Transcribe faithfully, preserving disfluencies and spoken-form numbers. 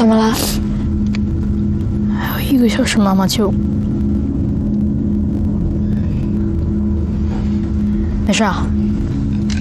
怎么了？ 还有一个小时，妈妈就没事啊。